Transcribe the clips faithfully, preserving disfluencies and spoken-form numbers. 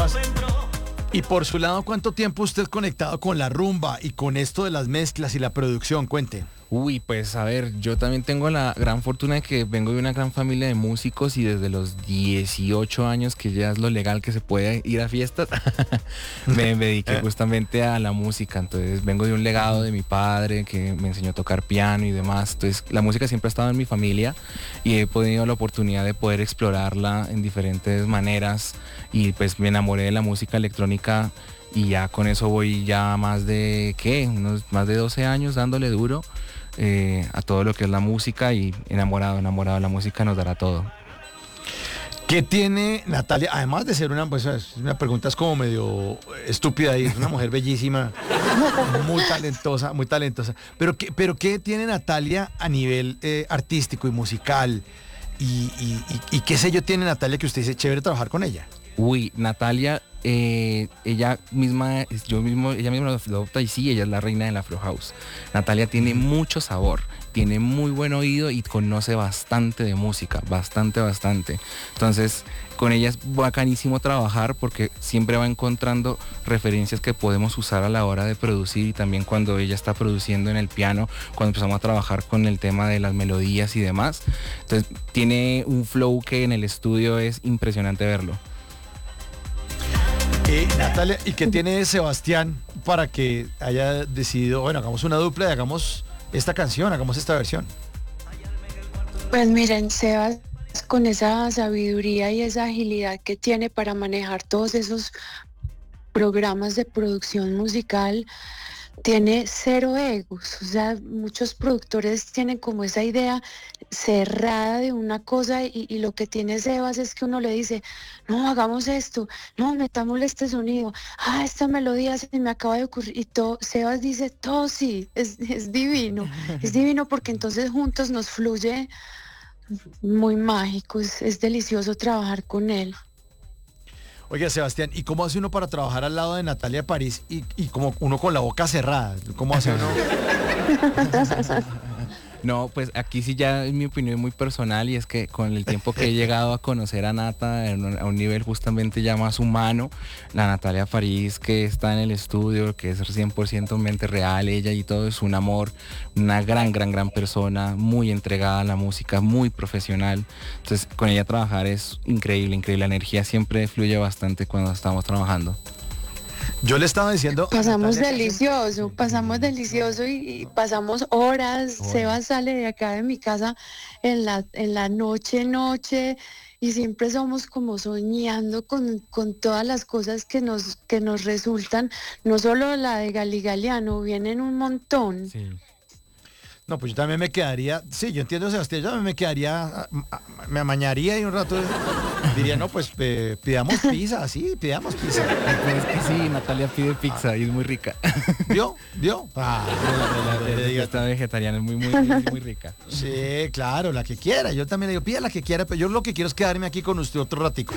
Sebas, y por su lado, ¿cuánto tiempo usted conectado con la rumba y con esto de las mezclas y la producción? Cuente. Uy, pues a ver, yo también tengo la gran fortuna de que vengo de una gran familia de músicos y desde los dieciocho años, que ya es lo legal que se puede ir a fiestas, me, me dediqué justamente a la música. Entonces vengo de un legado de mi padre que me enseñó a tocar piano y demás. Entonces la música siempre ha estado en mi familia y he tenido la oportunidad de poder explorarla en diferentes maneras y pues me enamoré de la música electrónica. Y ya con eso voy ya más de, ¿qué? Unos más de doce años dándole duro eh, a todo lo que es la música y enamorado, enamorado de la música nos dará todo. ¿Qué tiene Natalia? Además de ser una, pues es una pregunta es como medio estúpida y es una mujer bellísima, muy talentosa, muy talentosa. Pero ¿qué, pero qué tiene Natalia a nivel eh, artístico y musical? Y, y, y, y qué sello tiene Natalia que usted dice chévere trabajar con ella? Uy, Natalia, eh, ella misma, yo mismo, ella misma lo adopta y sí, ella es la reina del Afro House. Natalia tiene mucho sabor, tiene muy buen oído y conoce bastante de música, bastante, bastante. Entonces, con ella es bacanísimo trabajar porque siempre va encontrando referencias que podemos usar a la hora de producir y también cuando ella está produciendo en el piano, cuando empezamos a trabajar con el tema de las melodías y demás. Entonces, tiene un flow que en el estudio es impresionante verlo. Eh, Natalia, ¿y qué tiene Sebastián para que haya decidido, bueno, hagamos una dupla y hagamos esta canción, hagamos esta versión? Pues miren, Sebas, con esa sabiduría y esa agilidad que tiene para manejar todos esos programas de producción musical, tiene cero egos. O sea, muchos productores tienen como esa idea cerrada de una cosa y, y lo que tiene Sebas es que uno le dice, no, hagamos esto, no, metámosle este sonido, ah, esta melodía se me acaba de ocurrir y todo, Sebas dice, todo sí, es, es divino, es divino porque entonces juntos nos fluye muy mágico, es, es delicioso trabajar con él. Oiga, Sebastián, ¿y cómo hace uno para trabajar al lado de Natalia París y, y como uno con la boca cerrada? ¿Cómo hace uno? No, pues aquí sí ya es mi opinión muy personal y es que con el tiempo que he llegado a conocer a Nata un, a un nivel justamente ya más humano, la Natalia París que está en el estudio, que es cien por ciento mente real, ella y todo es un amor, una gran, gran, gran persona, muy entregada a la música, muy profesional. Entonces con ella trabajar es increíble, increíble, la energía siempre fluye bastante cuando estamos trabajando. Yo le estaba diciendo... Pasamos Natalia, delicioso, pasamos delicioso y, y pasamos horas. Hola. Sebas sale de acá de mi casa en la, en la noche, noche, y siempre somos como soñando con, con todas las cosas que nos, que nos resultan, no solo la de Gali Galiano, vienen un montón. Sí. No, pues yo también me quedaría, sí, yo entiendo, Sebastián, yo también me quedaría, me amañaría y un rato diría, no, pues eh, pidamos pizza, sí, pidamos pizza. Es que sí, Natalia pide pizza ah. y es muy rica. ¿Vio? ¿Vio? Ah, la, la, la, la, la vegetariana es muy, muy, muy, muy rica. Sí, claro, la que quiera, yo también le digo, pida la que quiera, pero yo lo que quiero es quedarme aquí con usted otro ratico.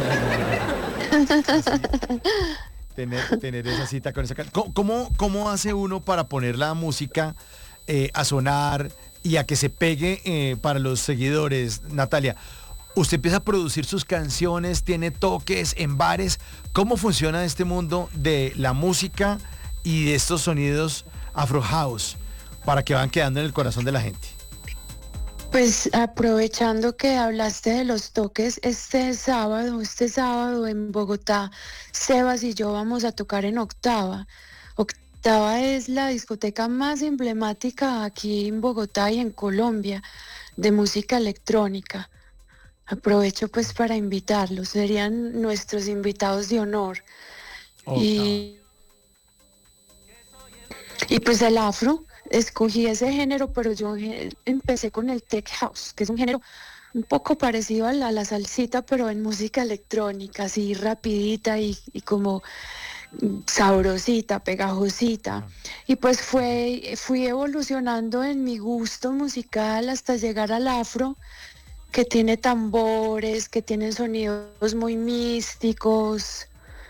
tener, tener esa cita con esa... ¿Cómo, cómo hace uno para poner la música Eh, a sonar y a que se pegue eh, para los seguidores? Natalia, usted empieza a producir sus canciones, tiene toques en bares. ¿Cómo funciona este mundo de la música y de estos sonidos Afro House para que van quedando en el corazón de la gente? Pues aprovechando que hablaste de los toques, este sábado, este sábado en Bogotá, Sebas y yo vamos a tocar en Octava. Octava es la discoteca más emblemática aquí en Bogotá y en Colombia de música electrónica. Aprovecho pues para invitarlos, serían nuestros invitados de honor. Oh, y, y pues el afro, escogí ese género, pero yo empecé con el tech house, que es un género un poco parecido a la, a la salsita, pero en música electrónica, así rapidita y, y como sabrosita, pegajosita. Y pues fue, fui evolucionando en mi gusto musical hasta llegar al afro, que tiene tambores, que tiene sonidos muy místicos,